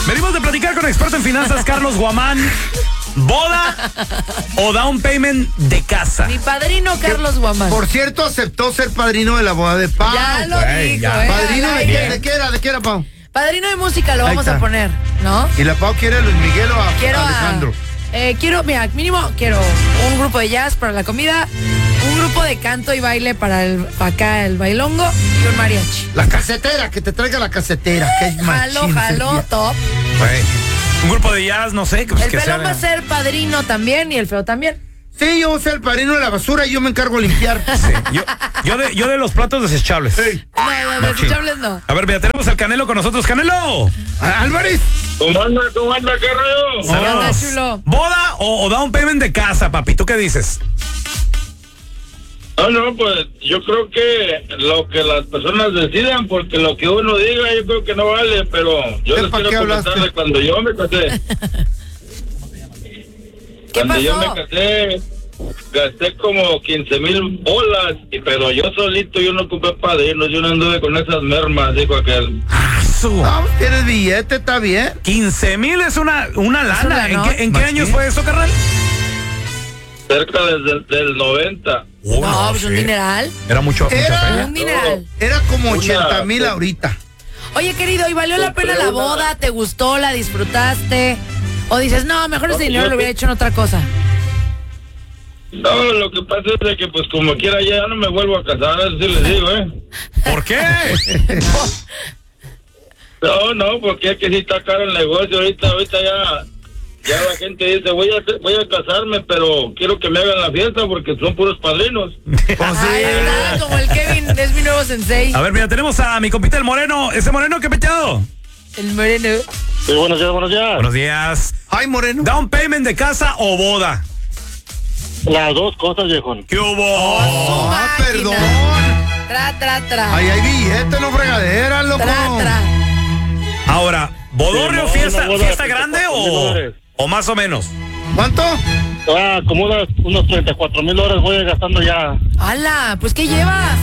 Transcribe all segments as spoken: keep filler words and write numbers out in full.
Venimos de platicar con experto en finanzas, Carlos Guamán. ¿Boda o down payment de casa? Mi padrino Carlos Guamán. Por cierto, aceptó ser padrino de la boda de Pau. Ya lo Güey, dijo, ya. ¿eh? ¿Padrino de qué, Bien. de qué era? ¿De qué era, Pau? Padrino de música lo Ahí vamos está. a poner, ¿no? Y la Pau quiere a Luis Miguel o a Quiero a- Alejandro. Eh, quiero, mira, mínimo quiero un grupo de jazz para la comida, un grupo de canto y baile para el para acá el bailongo y un mariachi. La casetera, que te traiga la casetera, que es Jalo, machín, jalo, sería. top. Güey. Un grupo de jazz, no sé. Pues, El que pelón sea- va a ser padrino también y el feo también. Sí, yo voy a ser el padrino de la basura y yo me encargo de limpiar. Sí, yo, yo, de, yo de los platos desechables. Hey. No, no, Machín. desechables no. A ver, mira, tenemos al Canelo con nosotros. ¡Canelo! Ah, Álvarez. ¿Cómo anda? ¿Cómo anda? ¿Qué rollo? ¿Qué onda, Saludos. chulo? ¿Boda o, o down payment de casa, papi? ¿Tú qué dices? No, no, pues yo creo que lo que las personas decidan, porque lo que uno diga yo creo que no vale, pero yo ¿Qué, les pa' quiero qué comentar hablaste? de cuando yo me casé. ¿Qué Cuando yo pasó? me casé, gasté como quince mil bolas, y- pero yo solito, yo no ocupé padrinos, yo no anduve con esas mermas, dijo aquel. ¡Ah, su! No, tienes billete, está bien. quince mil es una, una lana. una ¿En lana, qué, en qué Machín. años fue eso, carnal? Cerca desde del noventa. Oh, No, pues un sí. dineral. Era mucho, mucha Era- feria. Un dineral. Era como Una- ochenta mil ahorita. Oye, querido, ¿y valió la pena la boda? ¿Te gustó? ¿La disfrutaste? ¿O dices, no, mejor ese No, dinero yo- lo hubiera hecho en otra cosa? No, lo que pasa es de que pues como quiera ya no me vuelvo a casar, eso sí les digo, ¿eh? ¿Por qué? No, no, porque es que sí está caro el negocio. Ahorita, ahorita ya, ya la gente dice, voy a, hacer- voy a casarme, pero quiero que me hagan la fiesta porque son puros padrinos. Pues Ay, está como el Kevin, es mi nuevo sensei. A ver, mira, tenemos a mi compita el Moreno. ¿Ese Moreno qué peteado? El moreno. Sí, buenos días, buenos días. Buenos días. Ay, Moreno. ¿Down payment de casa o boda? Las dos cosas, viejo. ¿Qué hubo? Su Ah, máquina. perdón. Tra, tra, tra. Ay, hay billete, no fregadera, loco. Tra, tra. Ahora, ¿bodorrio, Sí, no, fiesta, una boda fiesta de grande treinta y cuatro mil o, dólares. o más o menos? ¿Cuánto? Ah, como unos, unos treinta y cuatro mil dólares voy gastando ya. ¡Hala! Pues, ¿qué llevas?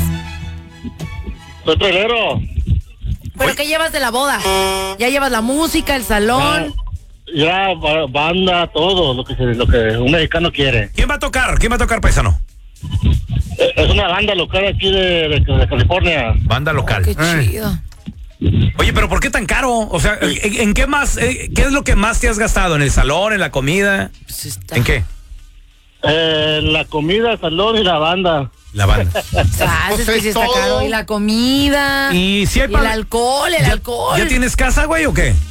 Soy trailero. ¿Pero qué llevas de la boda? ¿Ya llevas la música, el salón? Ya, ba- banda, todo lo que se, lo que un mexicano quiere. ¿Quién va a tocar? ¿Quién va a tocar, paisano? Eh, Es una banda local aquí de, de, de California. Banda local. ¡Qué Ay. chido! Oye, pero ¿por qué tan caro? O sea, ¿en, en qué más, eh, qué es lo que más te has gastado? ¿En el salón, en la comida? Pues está. ¿En qué? Eh, la comida, el salón y la banda. La banda. Ah, es que sí está todo. caro. Y la comida. Y si hay y pa- el alcohol, el ¿Ya, alcohol. ¿Ya tienes casa, güey, o qué?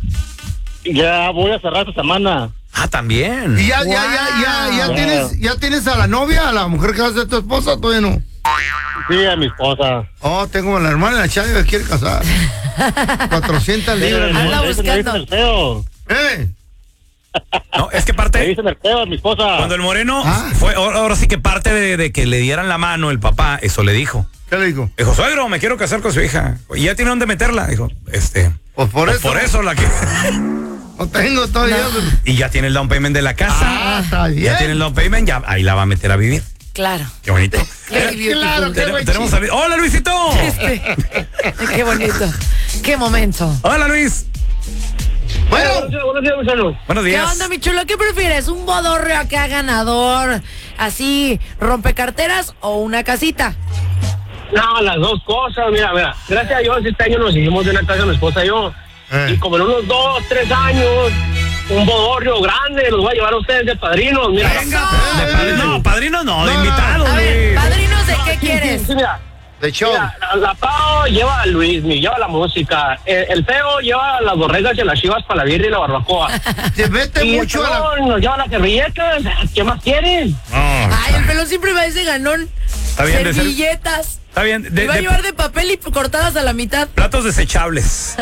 Ya voy a cerrar esta semana. Ah, también. ¿Y ya, ya, ya, ya, ya Wow. tienes, ya tienes a la novia, a la mujer que va a ser tu esposa? Todavía no. Sí, a mi esposa. Oh, tengo a la hermana de la Chayo que quiere casar. cuatrocientas libras. Anda ¿no? Me dicen- me buscando. dicen el feo. ¿Eh? No, es que Me parte, dicen el feo a mi esposa. cuando el Moreno Ah. fue, ahora ahora sí que parte de, de que le dieran la mano el papá, eso le dijo. ¿Qué le digo? Dijo, suegro, me quiero casar con su hija. Y ya tiene dónde meterla. Dijo, este. Pues por pues eso. por eso la que. No tengo todavía. Y ya tiene el down payment de la casa. Ah, está bien. Ya tiene el down payment, ya ahí la va a meter a vivir. Claro. Qué bonito. Very beautiful. Claro, qué Ten- buen tenemos a Luis. ¡Hola, Luisito! Este, qué bonito. Qué momento. Hola, Luis. Bueno, Buenos días, Gonzalo. Buenos ¿Qué días. onda, mi chulo? ¿Qué prefieres? ¿Un bodorrio acá ganador, así, rompecarteras o una casita? No, las dos cosas, mira, mira. Gracias a Dios este año nos hicimos de una casa mi esposa y yo. Eh. Y como en unos dos, tres años, un bodorrio grande, los voy a llevar a ustedes de padrinos. Mira, Venga. De padri- no, padrino no, de No, no. invitado, A ver, Luis. padrinos, ¿de qué sí, quieres? sí, sí, mira. de show. Mira, la, la Pau lleva a Luis, mi lleva la música. El, el feo lleva las borregas y las chivas para la birria y la barbacoa. Se mete Y el mucho a la. pelón nos lleva las servilletas. ¿Qué más quieren? No, Ay, el pelón siempre va a ese ganón. Está bien, de ser- Servilletas. está bien. Me De, va a de llevar de papel y cortadas a la mitad. platos desechables.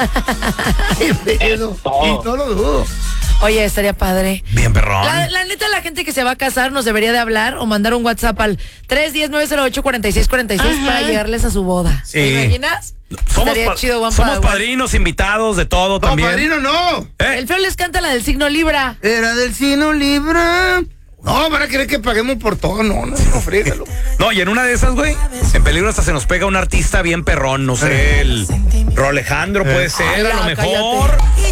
Eso, y no lo dudo. Oye, estaría padre. Bien, perrón. La, la neta, la gente que se va a casar nos debería de hablar o mandar un WhatsApp al tres uno cero, nueve cero ocho, cuatro seis cuatro seis para llegarles a su boda. Sí. ¿Te imaginas? Somos, Estaría pa- chido, one somos para one. padrinos, invitados, de todo No, también. padrino, no. ¿Eh? El feo les canta la del signo Libra. Era del Sino Libra. No, van a querer que paguemos por todo. No, no, no, frégalo. No, y en una de esas, güey, en peligro hasta se nos pega un artista bien perrón, no sé, el Ro Alejandro puede ser, a lo Ala, mejor.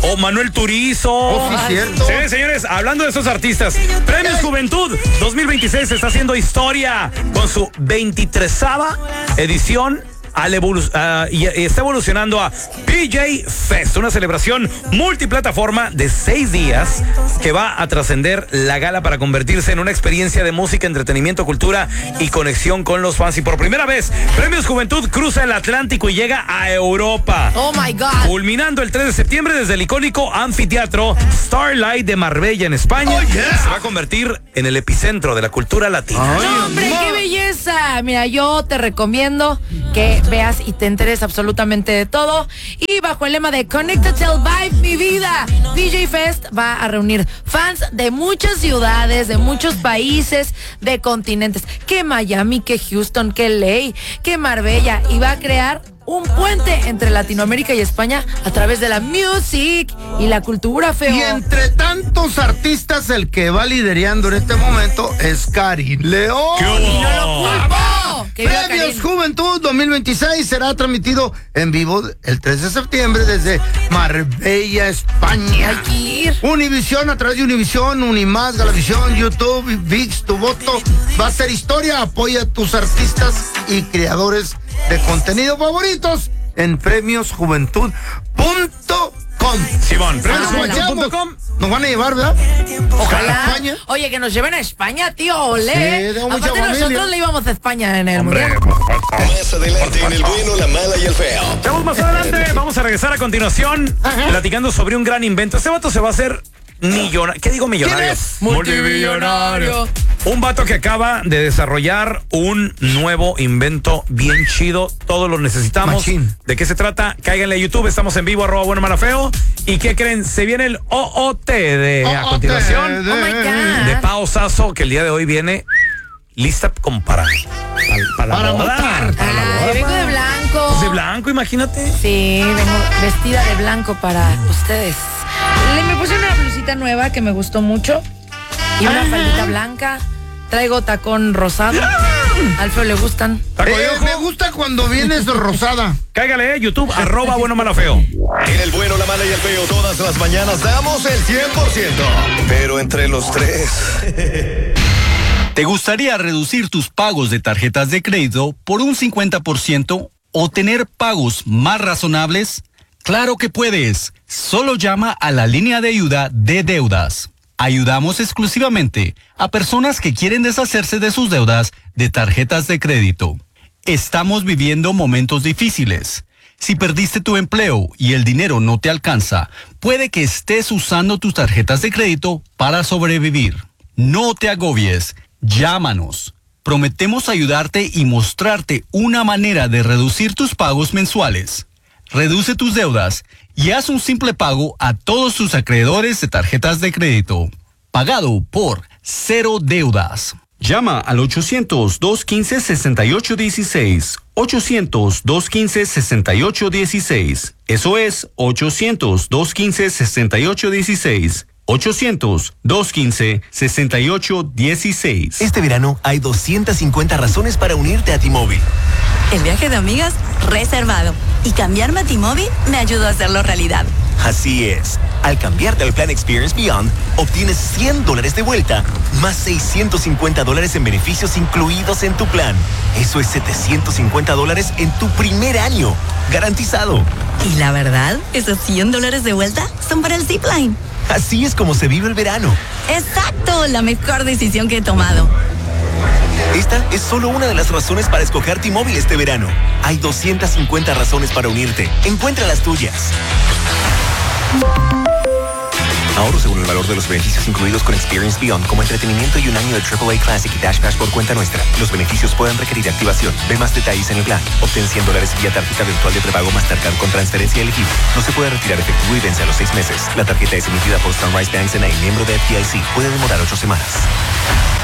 o Manuel Turizo. Oh, sí, cierto. Sí, señores, hablando de esos artistas, Premios Juventud dos mil veintiséis está haciendo historia con su veintitresava edición. Al evolu uh, y, y está evolucionando a P J Fest, una celebración multiplataforma de seis días que va a trascender la gala para convertirse en una experiencia de música, entretenimiento, cultura y conexión con los fans. Y por primera vez, Premios Juventud cruza el Atlántico y llega a Europa. Oh my God. Culminando el tres de septiembre desde el icónico anfiteatro Starlight de Marbella en España. Oh, yeah. Se va a convertir en el epicentro de la cultura latina. Ay, ¡No, hombre, no. qué belleza! Mira, yo te recomiendo que veas y te enteres absolutamente de todo. Y bajo el lema de Connected Till Vibe, mi vida, P J Fest va a reunir fans de muchas ciudades, de muchos países, de continentes. Que Miami, que Houston, que L A, que Marbella. Y va a crear un puente entre Latinoamérica y España a través de la music y la cultura, feo. Y entre tantos artistas, el que va liderando en este momento es Karim León. Y no lo culpo. Que viva Premios Karim. Juventud dos mil veintiséis será transmitido en vivo el tres de septiembre desde Marbella, España. Hay que ir. Univisión, a través de Univisión, Unimás, Galavisión, YouTube, VIX, tu voto va a ser historia. Apoya a tus artistas y creadores de contenido favoritos en premios juventud punto com. Simón, Ah, premios juventud punto com. Nos van a llevar, ¿verdad? Ojalá. ¿A España? Oye, que nos lleven a España, tío, olé. Sí, tengo mucha Aparte familia. nosotros le íbamos a España en el Hombre, mundial. Más adelante en El Bueno, la Mala y el Feo. Vamos más adelante, vamos a regresar a continuación platicando sobre un gran invento. Este vato se va a hacer millonario. ¿Qué digo millonario? ¿Quién es? Multimillonario. Un vato que acaba de desarrollar un nuevo invento bien chido. Todos lo necesitamos. Machín. ¿De qué se trata? Cáiganle a YouTube. Estamos en vivo, arroba bueno, mala, feo. ¿Y qué creen? Se viene el O O T D a O O T D. continuación. Oh my God. De Pao Sasso, que el día de hoy viene lista como para, para, Para la boda. matar. Para la Ay, boda. vengo de blanco. Pues de blanco, imagínate. Sí, vengo vestida de blanco para ustedes. Le me puse una blusita nueva que me gustó mucho y una faldita blanca. Traigo tacón rosado. Al feo le gustan. Taco de Eh, ojo. me gusta cuando vienes rosada. Cáigale, eh, YouTube, arroba bueno, mala, feo. En El Bueno, la Mala y el Feo todas las mañanas damos el cien por ciento. Pero entre los tres... ¿Te gustaría reducir tus pagos de tarjetas de crédito por un cincuenta por ciento o tener pagos más razonables? ¡Claro que puedes! Solo llama a la línea de ayuda de deudas. Ayudamos exclusivamente a personas que quieren deshacerse de sus deudas de tarjetas de crédito. Estamos viviendo momentos difíciles. Si perdiste tu empleo y el dinero no te alcanza, puede que estés usando tus tarjetas de crédito para sobrevivir. No te agobies. Llámanos. Prometemos ayudarte y mostrarte una manera de reducir tus pagos mensuales. Reduce tus deudas y haz un simple pago a todos tus acreedores de tarjetas de crédito. Pagado por Cero Deudas. Llama al ochocientos, dos quince, sesenta y ocho dieciséis. ochocientos, dos quince, sesenta y ocho dieciséis. Eso es ochocientos, dos quince, sesenta y ocho dieciséis. ochocientos, dos quince, sesenta y ocho dieciséis. Este verano hay doscientas cincuenta razones para unirte a T-Mobile. El viaje de amigas reservado. Y cambiarme a T-Mobile me ayudó a hacerlo realidad. Así es. Al cambiarte al plan Experience Beyond, obtienes cien dólares de vuelta, más seiscientos cincuenta dólares en beneficios incluidos en tu plan. Eso es setecientos cincuenta dólares en tu primer año. Garantizado. Y la verdad, esos cien dólares de vuelta son para el Zipline. Así es como se vive el verano. Exacto, la mejor decisión que he tomado. Esta es solo una de las razones para escoger T-Mobile este verano. Hay doscientas cincuenta razones para unirte. Encuentra las tuyas. Ahorro según el valor de los beneficios incluidos con Experience Beyond, como entretenimiento y un año de triple A Classic y Dash Cash por cuenta nuestra. Los beneficios pueden requerir activación. Ve más detalles en el plan. Obtén cien dólares vía tarjeta virtual de prepago Mastercard con transferencia elegible. No se puede retirar efectivo y vence a los seis meses. La tarjeta es emitida por Sunrise Banks N A, miembro de F D I C. Puede demorar ocho semanas.